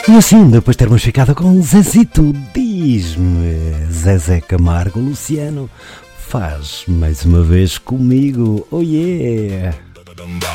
E assim, depois de termos ficado com Zezito, diz-me, Zezé Camargo Luciano, faz mais uma vez comigo, oh yeah!